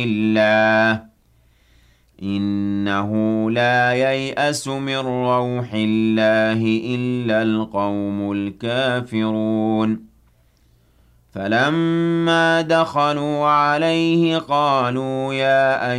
الله إنه لا ييأس من روح الله إلا القوم الكافرون فلما دخلوا عليه قالوا يا